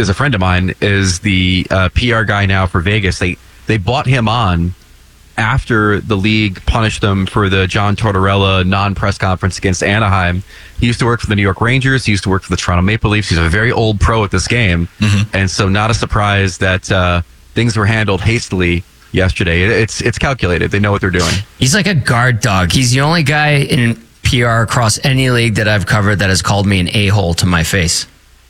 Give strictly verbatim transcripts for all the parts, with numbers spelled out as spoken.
is a friend of mine, is the uh, P R guy now for Vegas. They they bought him on after the league punished them for the John Tortorella non-press conference against Anaheim. He used to work for the New York Rangers. He used to work for the Toronto Maple Leafs. He's a very old pro at this game. Mm-hmm. And so not a surprise that uh, things were handled hastily yesterday. It's it's calculated. They know what they're doing. He's like a guard dog. He's the only guy in P R across any league that I've covered that has called me an a-hole to my face.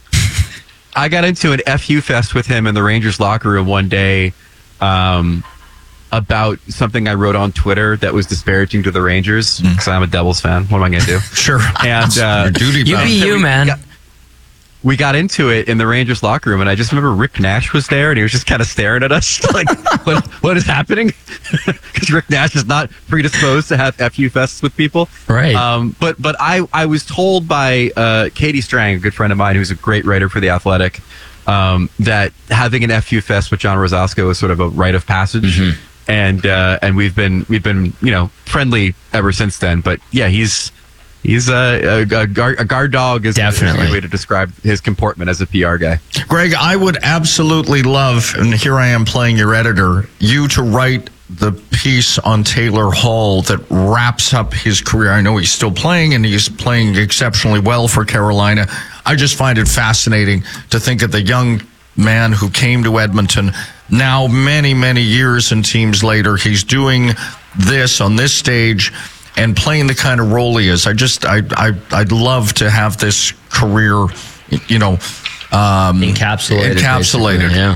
I got into an F U fest with him in the Rangers locker room one day um, about something I wrote on Twitter that was disparaging to the Rangers because mm. I'm a Devils fan. What am I going to do? Sure. And uh, Your duty, you be you, man. Got, we got into it in the Rangers locker room, and I just remember Rick Nash was there, and he was just kind of staring at us like, what, what is happening? Because Rick Nash is not predisposed to have F U fests with people. Right. Um, but but I, I was told by uh, Katie Strang, a good friend of mine who's a great writer for The Athletic, um, that having an F U fest with John Rosasco is sort of a rite of passage. Mm-hmm. And uh, and we've been we've been you know friendly ever since then. But yeah, he's he's a, a, a, guard, a guard dog is definitely a way to describe his comportment as a P R guy. Greg, I would absolutely love, and here I am playing your editor, you to write the piece on Taylor Hall that wraps up his career. I know he's still playing, and he's playing exceptionally well for Carolina. I just find it fascinating to think of the young man who came to Edmonton. Now, many, many years and teams later, he's doing this on this stage and playing the kind of role he is. I just, I, I, I'd love to have this career, you know, um, encapsulated. Encapsulated. Yeah.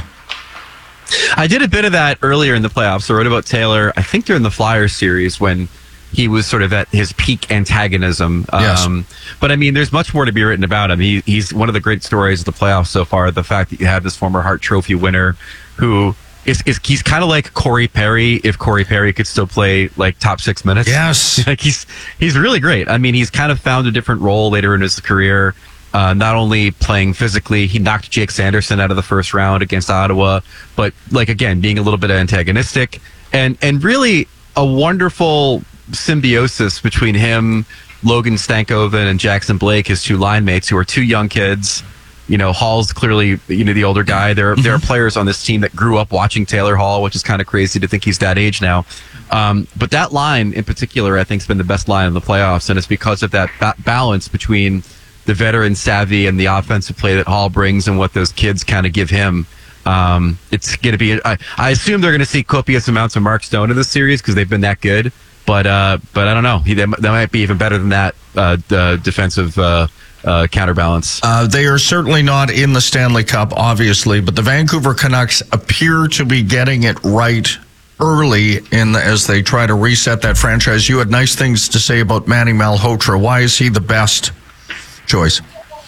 I did a bit of that earlier in the playoffs. I wrote about Taylor, I think during the Flyers series when he was sort of at his peak antagonism. Yes. Um, but I mean, there's much more to be written about him. He, he's one of the great stories of the playoffs so far. The fact that you have this former Hart Trophy winner who is, is he's kind of like Corey Perry if Corey Perry could still play like top six minutes. Yes. Like he's, he's really great. I mean, he's kind of found a different role later in his career. Uh, not only playing physically, he knocked Jake Sanderson out of the first round against Ottawa, but like, again, being a little bit antagonistic and, and really a wonderful symbiosis between him, Logan Stankoven, and Jackson Blake, his two line mates, who are two young kids. You know, Hall's clearly, you know, the older guy. There, there are players on this team that grew up watching Taylor Hall, which is kind of crazy to think he's that age now. Um, but that line in particular, I think, has been the best line in the playoffs, and it's because of that ba- balance between the veteran savvy and the offensive play that Hall brings and what those kids kind of give him. Um, it's going to be, I, I assume they're going to see copious amounts of Mark Stone in this series because they've been that good. But uh, but I don't know. He, that might be even better than that uh, the defensive uh, uh, counterbalance. Uh, they are certainly not in the Stanley Cup, obviously, but the Vancouver Canucks appear to be getting it right early in the, as they try to reset that franchise. You had nice things to say about Manny Malhotra. Why is he the best choice?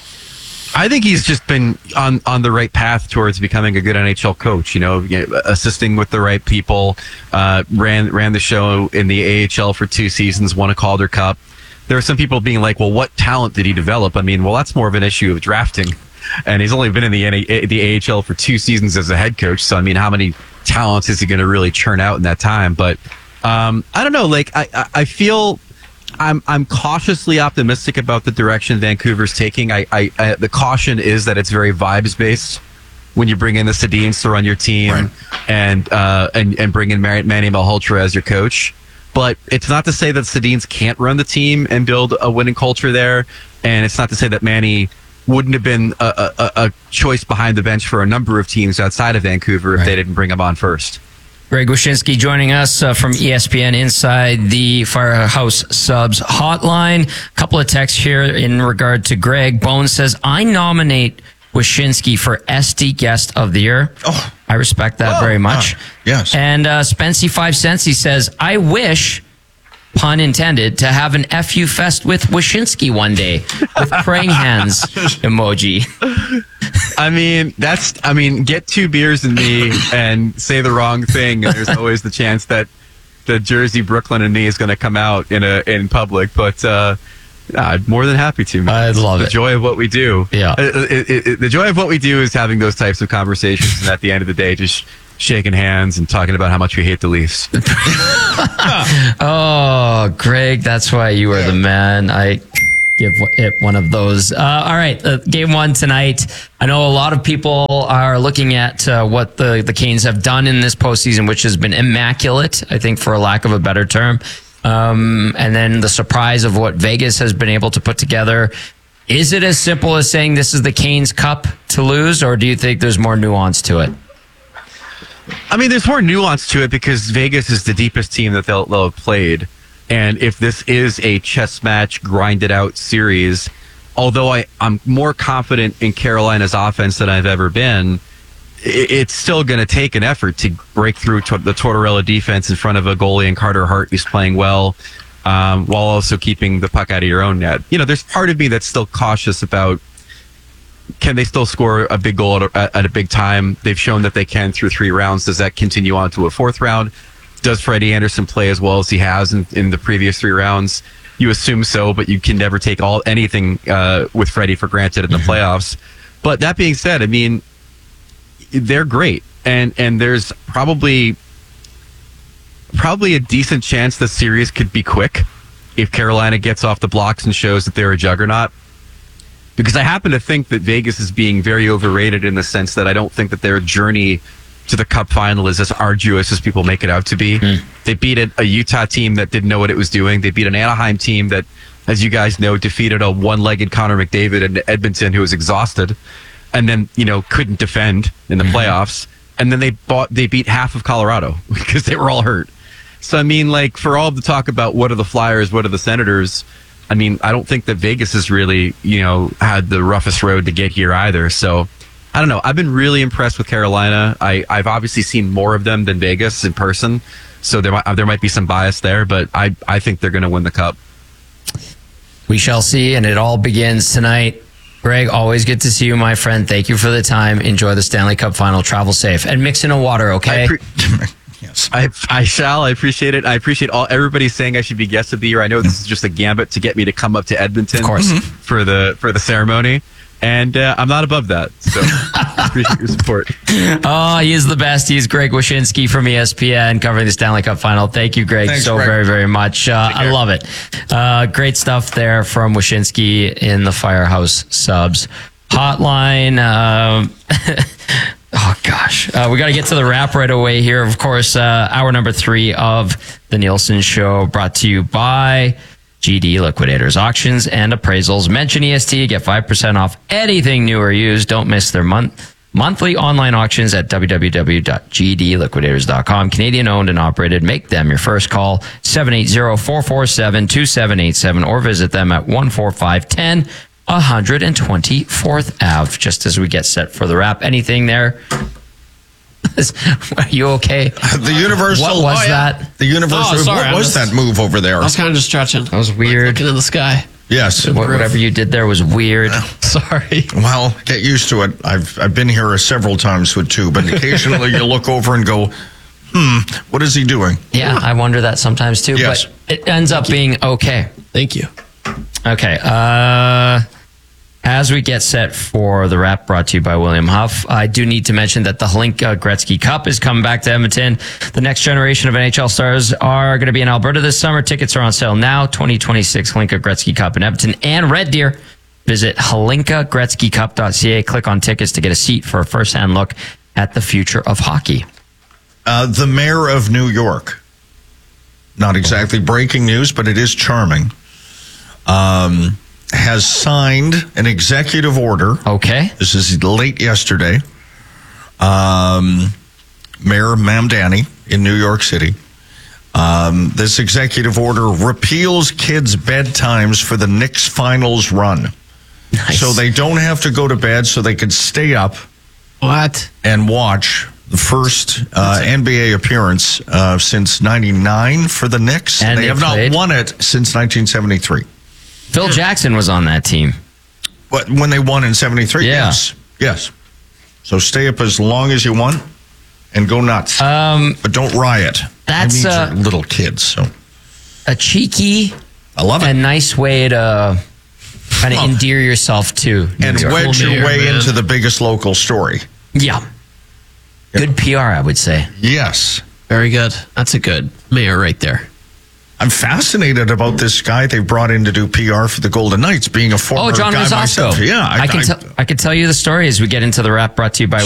I think he's just been on, on the right path towards becoming a good N H L coach, you know, assisting with the right people, uh, ran ran the show in the A H L for two seasons, won a Calder Cup. There are some people being like, well, what talent did he develop? I mean, well, that's more of an issue of drafting. And he's only been in the N A- the A H L for two seasons as a head coach. So, I mean, how many talents is he going to really churn out in that time? But um, I don't know. Like, I, I, I feel... I'm I'm cautiously optimistic about the direction Vancouver's taking. I, I, I the caution is that it's very vibes based when you bring in the Sedins to run your team, right. and uh and and bring in Manny Malhotra as your coach. But it's not to say that Sedins can't run the team and build a winning culture there, and it's not to say that Manny wouldn't have been a, a, a choice behind the bench for a number of teams outside of Vancouver if right. they didn't bring him on first. Greg Wyshynski joining us uh, from E S P N inside the Firehouse Subs hotline. A couple of texts here in regard to Greg. Bones says, I nominate Wyshynski for S D Guest of the Year. Oh, I respect that oh, very much. Uh, yes. And uh, Spency Five Cents, he says, I wish, pun intended, to have an F U fest with Wyshynski one day with praying hands emoji. I mean, that's, I mean, get two beers in me and say the wrong thing, and there's always the chance that the Jersey, Brooklyn, and me is going to come out in a in public. But uh, I'm more than happy to. Man. I love the it. The joy of what we do. Yeah. Uh, it, it, it, the joy of what we do is having those types of conversations, and at the end of the day, just shaking hands and talking about how much we hate the Leafs. Oh, Greg, that's why you are the man. I. give it one of those. Uh, all right, uh, game one tonight. I know a lot of people are looking at uh, what the, the Canes have done in this postseason, which has been immaculate, I think, for a lack of a better term. Um, and then the surprise of what Vegas has been able to put together. Is it as simple as saying this is the Canes Cup to lose, or do you think there's more nuance to it? I mean, there's more nuance to it because Vegas is the deepest team that they'll, they'll have played. And if this is a chess match, grinded out series, although I, I'm more confident in Carolina's offense than I've ever been, it, it's still going to take an effort to break through to the Tortorella defense in front of a goalie and Carter Hart who's playing well, um, while also keeping the puck out of your own net. You know, there's part of me that's still cautious about, can they still score a big goal at a, at a big time? They've shown that they can through three rounds. Does that continue on to a fourth round? Does Freddie Anderson play as well as he has in, in the previous three rounds? You assume so, but you can never take all anything uh, with Freddie for granted in the mm-hmm. playoffs. But that being said, I mean, they're great, and and there's probably probably a decent chance the series could be quick if Carolina gets off the blocks and shows that they're a juggernaut. Because I happen to think that Vegas is being very overrated in the sense that I don't think that their journey to the Cup final is as arduous as people make it out to be. Mm. They beat a, a Utah team that didn't know what it was doing. They beat an Anaheim team that, as you guys know, defeated a one-legged Connor McDavid in Edmonton who was exhausted and then, you know, couldn't defend in the mm-hmm. playoffs. And then they bought, they beat half of Colorado because they were all hurt. So, I mean, like, for all the talk about what are the Flyers, what are the Senators, I mean, I don't think that Vegas has really, you know, had the roughest road to get here either. So, I don't know. I've been really impressed with Carolina. I, I've obviously seen more of them than Vegas in person, so there might, there might be some bias there, but I, I think they're going to win the Cup. We shall see, and it all begins tonight. Greg, always good to see you, my friend. Thank you for the time. Enjoy the Stanley Cup final. Travel safe. And mix in a water, okay? I pre- yes. I, I shall. I appreciate it. I appreciate all everybody saying I should be guest of the year. I know this is just a gambit to get me to come up to Edmonton of course. Mm-hmm. for the for the ceremony. And uh, I'm not above that, so I appreciate your support. Oh, he is the best. He's Greg Wyshynski from E S P N covering the Stanley Cup final. Thank you, Greg, Thanks, so Greg. very, very much. Uh, I love it. Uh, great stuff there from Wyshynski in the Firehouse Subs hotline. Um, oh, gosh. Uh, we got to get to the wrap right away here. Of course, uh, hour number three of the Nielsen Show brought to you by G D Liquidators, auctions and appraisals. Mention E S T, get five percent off anything new or used. Don't miss their month monthly online auctions at w w w dot g d liquidators dot com. Canadian owned and operated. Make them your first call, seven eight zero, four four seven, two seven eight seven, or visit them at one four five one zero one hundred twenty-fourth Avenue. Just as we get set for the wrap. Anything there? Are you okay? The Universal. What was oh, yeah. that? The Universal. Oh, sorry, what I'm was just- that move over there? I was kind of just stretching. That was weird. Looking in the sky. Yes. What- Whatever you did there was weird. Sorry. Well, get used to it. I've I've been here several times with two, but occasionally you look over and go, hmm, what is he doing? Yeah, I wonder that sometimes too. Yes. But it ends up being okay. Thank you. Okay. Uh, as we get set for the wrap brought to you by William Huff, I do need to mention that the Hlinka Gretzky Cup is coming back to Edmonton. The next generation of N H L stars are going to be in Alberta this summer. Tickets are on sale now. twenty twenty-six Hlinka Gretzky Cup in Edmonton and Red Deer. Visit hlinka gretzky cup dot c a. Click on tickets to get a seat for a first-hand look at the future of hockey. Uh, the mayor of New York. Not exactly breaking news, but it is charming. Um... has signed an executive order. Okay. This is late yesterday. Um, Mayor Mamdani in New York City. Um, this executive order repeals kids' bedtimes for the Knicks finals run. Nice. So they don't have to go to bed, so they can stay up What? and watch the first uh, N B A appearance uh, since ninety-nine for the Knicks. And they they have played. not won it since nineteen seventy-three. Phil Jackson was on that team. But when they won in seventy-three, Yeah. yes. Yes. So stay up as long as you want and go nuts. Um, but don't riot. that's, I mean, uh, you're little kids, so a cheeky I love it. and nice way to kind of Well, endear yourself to New And York. wedge Cool your mayor, way man. into the biggest local story. Yeah. Good P R, I would say. Yes. Very good. That's a good mayor right there. I'm fascinated about this guy they brought in to do P R for the Golden Knights, being a former Oh, John guy Rosasco. myself. Yeah, I, I can tell. I can tell you the story as we get into the wrap. Brought to you by